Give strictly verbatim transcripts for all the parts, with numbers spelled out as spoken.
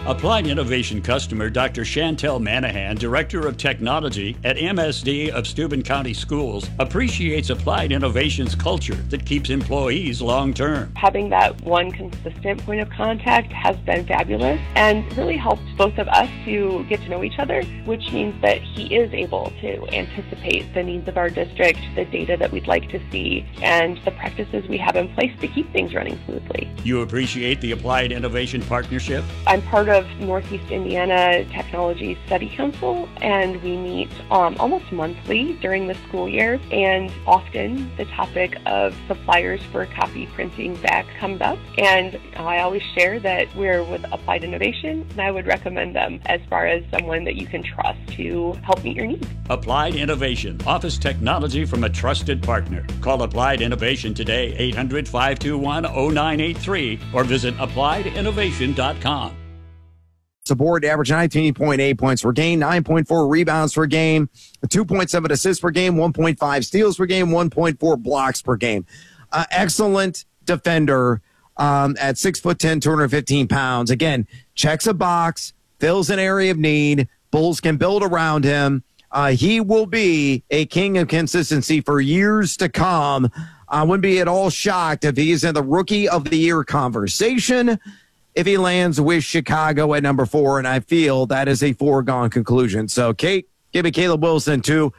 Applied Innovation customer Doctor Chantel Manahan, Director of Technology at M S D of Steuben County Schools, appreciates Applied Innovation's culture that keeps employees long-term. Having that one consistent point of contact has been fabulous and really helped both of us to get to know each other, which means that he is able to anticipate the needs of our district, the data that we'd like to see, and the practices we have in place to keep things running smoothly. You appreciate the Applied Innovation partnership? I'm part of Northeast Indiana Technology Study Council, and we meet um, almost monthly during the school year, and often the topic of suppliers for copy printing back comes up, and I always share that we're with Applied Innovation, and I would recommend them as far as someone that you can trust to help meet your needs. Applied Innovation, office technology from a trusted partner. Call Applied Innovation today, eight hundred, five two one, zero nine eight three, or visit applied innovation dot com. Aboard to average nineteen point eight points per game, nine point four rebounds per game, two point seven assists per game, one point five steals per game, one point four blocks per game. Uh, excellent defender um, at six foot ten, two hundred fifteen pounds. Again, checks a box, fills an area of need. Bulls can build around him. Uh, he will be a king of consistency for years to come. I wouldn't be at all shocked if he's in the Rookie of the Year conversation if he lands with Chicago at number four, and I feel that is a foregone conclusion. So, Kate, give me Caleb Wilson to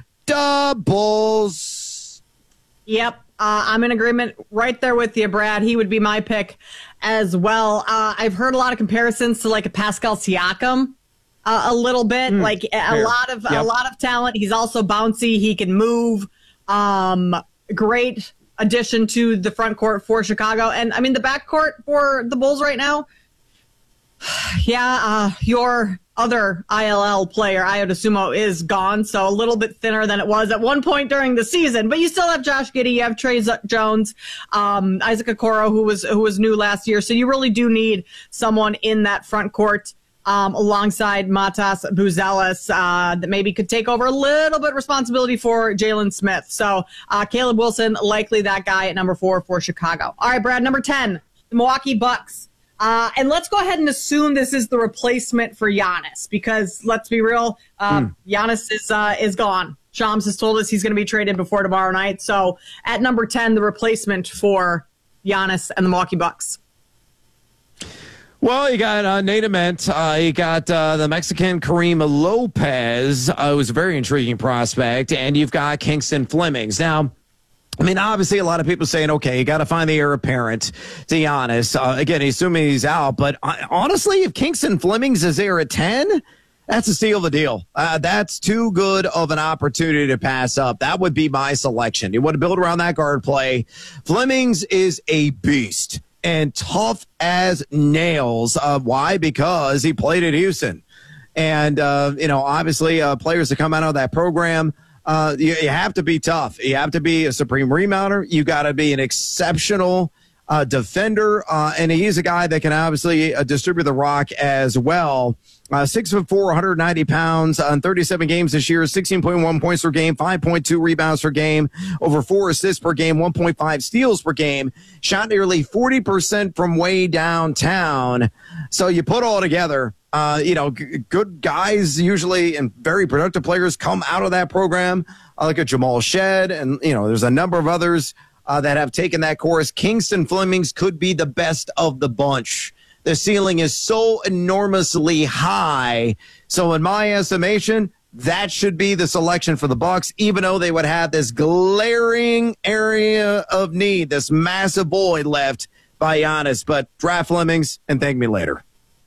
doubles. Yep, uh, I'm in agreement right there with you, Brad. He would be my pick as well. Uh, I've heard a lot of comparisons to like a Pascal Siakam uh, a little bit, mm, like a fair. lot of yep. a lot of talent. He's also bouncy. He can move. Um, great addition to the front court for Chicago, and I mean the back court for the Bulls right now. Yeah, uh, your other I L L player, Ayo Dosunmu, is gone, so a little bit thinner than it was at one point during the season. But you still have Josh Giddey, you have Trey Z- Jones, um, Isaac Okoro, who was who was new last year. So you really do need someone in that front court um, alongside Matas Buzelis uh, that maybe could take over a little bit of responsibility for Jalen Smith. So uh, Caleb Wilson, likely that guy at number four for Chicago. All right, Brad, number ten, the Milwaukee Bucks. Uh, and let's go ahead and assume this is the replacement for Giannis, because let's be real, uh, mm. Giannis is uh, is gone. Shams has told us he's going to be traded before tomorrow night. So at number ten, the replacement for Giannis and the Milwaukee Bucks. Well, you got uh, Nate Ament. Uh, you got uh, the Mexican Kareem Lopez, uh, who's a very intriguing prospect, and you've got Kingston Flemings. Now, I mean, obviously, a lot of people saying, okay, you got to find the heir apparent to Giannis. Uh, again, assuming he's out. But uh, honestly, if Kingston Flemings is there at ten, that's a steal of the deal. Uh, that's too good of an opportunity to pass up. That would be my selection. You want to build around that guard play. Flemings is a beast and tough as nails. Uh, why? Because he played at Houston. And, uh, you know, obviously, uh, players that come out of that program, Uh, you, you have to be tough. You have to be a supreme rebounder. You got to be an exceptional uh, defender. Uh, and he's a guy that can obviously uh, distribute the rock as well. Uh, six foot four, one hundred ninety pounds on thirty-seven games this year, sixteen point one points per game, five point two rebounds per game, over four assists per game, one point five steals per game, shot nearly forty percent from way downtown. So you put all together, Uh, you know, g- good guys usually and very productive players come out of that program. I look at Jamal Shed, and, you know, there's a number of others uh, that have taken that course. Kingston Flemings could be the best of the bunch. The ceiling is so enormously high. So in my estimation, that should be the selection for the Bucks, even though they would have this glaring area of need, this massive void left by Giannis. But draft Flemings and thank me later.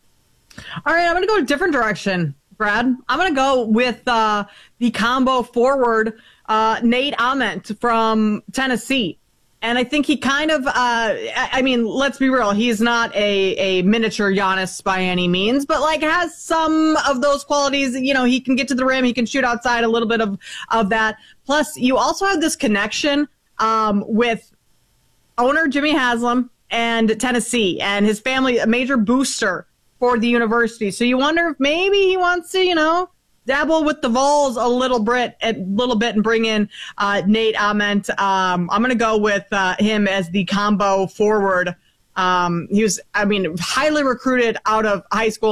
All right, I'm going to go a different direction, Brad. I'm going to go with uh, the combo forward, uh, Nate Ament from Tennessee. And I think he kind of, uh, I mean, let's be real. He's not a, a miniature Giannis by any means, but like has some of those qualities. You know, he can get to the rim. He can shoot outside, a little bit of, of that. Plus, you also have this connection um, with owner Jimmy Haslam and Tennessee and his family, a major booster for the university. So you wonder if maybe he wants to, you know, dabble with the Vols a little bit, a little bit, and bring in uh, Nate Ament. Um, I'm going to go with uh, him as the combo forward. Um, he was, I mean, highly recruited out of high school.